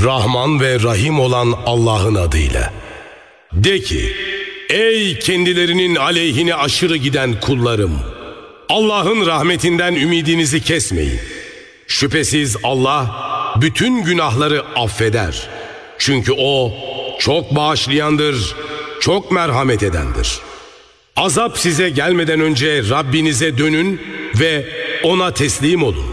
Rahman ve Rahim olan Allah'ın adıyla. De ki, ey kendilerinin aleyhine aşırı giden kullarım! Allah'ın rahmetinden ümidinizi kesmeyin. Şüphesiz Allah bütün günahları affeder. Çünkü O çok bağışlayandır, çok merhamet edendir. Azap size gelmeden önce Rabbinize dönün ve O'na teslim olun.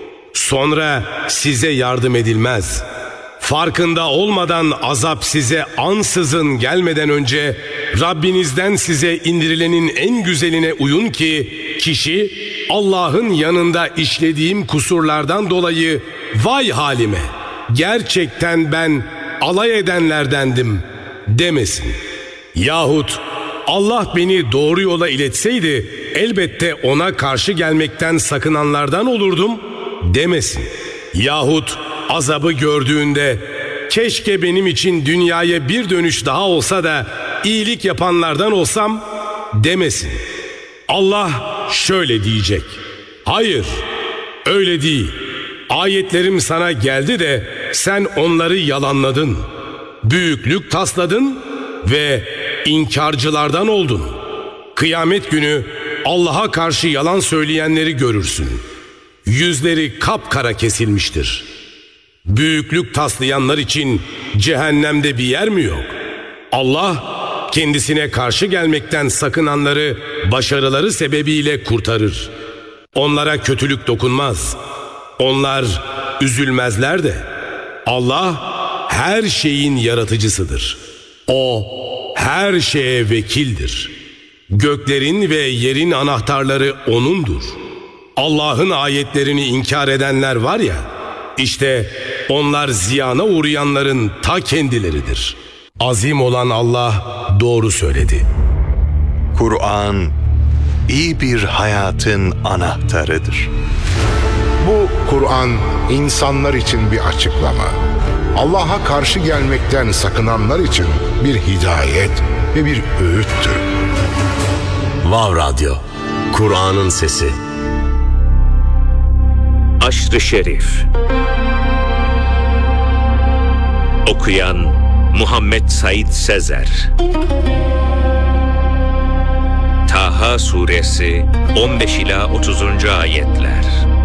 Sonra size yardım edilmez. Farkında olmadan azap size ansızın gelmeden önce Rabbinizden size indirilenin en güzeline uyun ki kişi Allah'ın yanında işlediğim kusurlardan dolayı vay halime, gerçekten ben alay edenlerdendim demesin. Yahut Allah beni doğru yola iletseydi elbette ona karşı gelmekten sakınanlardan olurdum demesin. Yahut azabı gördüğünde keşke benim için dünyaya bir dönüş daha olsa da iyilik yapanlardan olsam demesin. Allah şöyle diyecek: hayır, öyle değil. Ayetlerim sana geldi de sen onları yalanladın. Büyüklük tasladın ve inkarcılardan oldun. Kıyamet günü Allah'a karşı yalan söyleyenleri görürsün. Yüzleri kapkara kesilmiştir. Büyüklük taslayanlar için cehennemde bir yer mi yok? Allah kendisine karşı gelmekten sakınanları başarıları sebebiyle kurtarır. Onlara kötülük dokunmaz. Onlar üzülmezler de. Allah her şeyin yaratıcısıdır. O her şeye vekildir. Göklerin ve yerin anahtarları O'nundur. Allah'ın ayetlerini inkar edenler var ya, işte onlar ziyana uğrayanların ta kendileridir. Azim olan Allah doğru söyledi. Kur'an iyi bir hayatın anahtarıdır. Bu Kur'an insanlar için bir açıklama. Allah'a karşı gelmekten sakınanlar için bir hidayet ve bir öğüttür. Vav Radyo, Kur'an'ın sesi. Aşr-ı Şerif. Okuyan Muhammed Said Sezer. Taha Suresi 15 ila 30. ayetler.